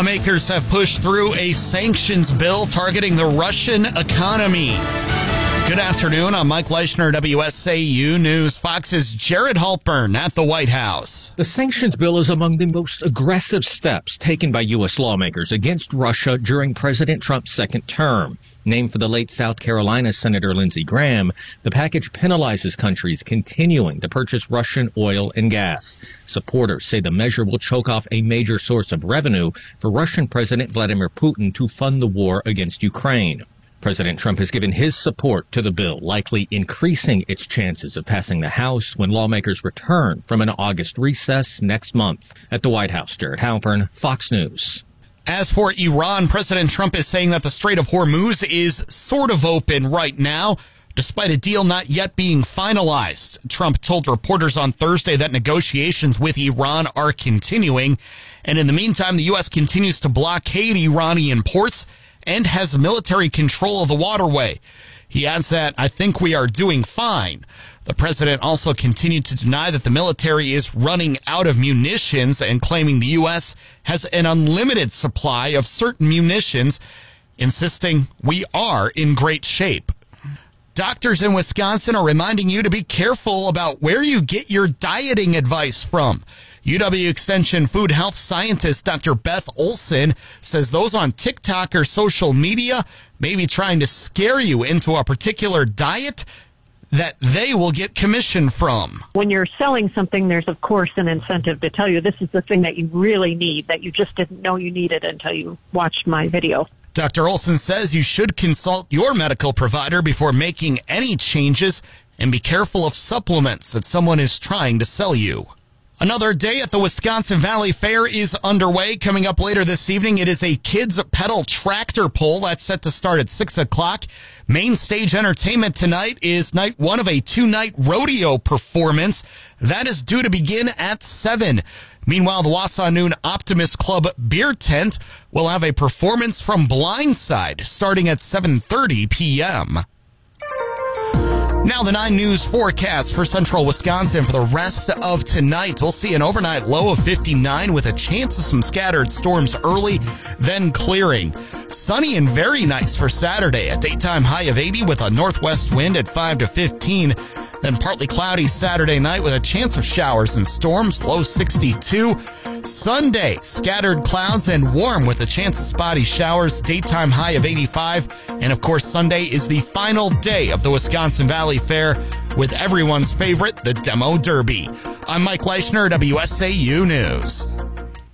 Lawmakers have pushed through a sanctions bill targeting the Russian economy. Good afternoon. I'm Mike Leischner, WSAU News. Fox's Jared Halpern at the White House. The sanctions bill is among the most aggressive steps taken by U.S. lawmakers against Russia during President Trump's second term. Named for the late South Carolina Senator Lindsey Graham, the package penalizes countries continuing to purchase Russian oil and gas. Supporters say the measure will choke off a major source of revenue for Russian President Vladimir Putin to fund the war against Ukraine. President Trump has given his support to the bill, likely increasing its chances of passing the House when lawmakers return from an August recess next month. At the White House, Jared Halpern, Fox News. As for Iran, President Trump is saying that the Strait of Hormuz is sort of open right now, despite a deal not yet being finalized. Trump told reporters on Thursday that negotiations with Iran are continuing. And in the meantime, the U.S. continues to blockade Iranian ports and has military control of the waterway. He adds that, "I think we are doing fine." The president also continued to deny that the military is running out of munitions and claiming the U.S. has an unlimited supply of certain munitions, insisting we are in great shape. Doctors in Wisconsin are reminding you to be careful about where you get your dieting advice from. UW Extension food health scientist Dr. Beth Olson says those on TikTok or social media may be trying to scare you into a particular diet that they will get commission from. When you're selling something, there's, of course, an incentive to tell you this is the thing that you really need, that you just didn't know you needed until you watched my video. Dr. Olson says you should consult your medical provider before making any changes and be careful of supplements that someone is trying to sell you. Another day at the Wisconsin Valley Fair is underway. Coming up later this evening, it is a kids pedal tractor pull that's set to start at 6 o'clock. Main stage entertainment tonight is night one of a two-night rodeo performance. That is due to begin at 7. Meanwhile, the Wausau Noon Optimist Club beer tent will have a performance from Blindside starting at 7:30 p.m. Now the 9 News forecast for central Wisconsin for the rest of tonight. We'll see an overnight low of 59 with a chance of some scattered storms early, then clearing. Sunny and very nice for Saturday. A daytime high of 80 with a northwest wind at 5 to 15. Then partly cloudy Saturday night with a chance of showers and storms, low 62. Sunday, scattered clouds and warm with a chance of spotty showers, daytime high of 85. And of course, Sunday is the final day of the Wisconsin Valley Fair with everyone's favorite, the Demo Derby. I'm Mike Leischner, WSAU News.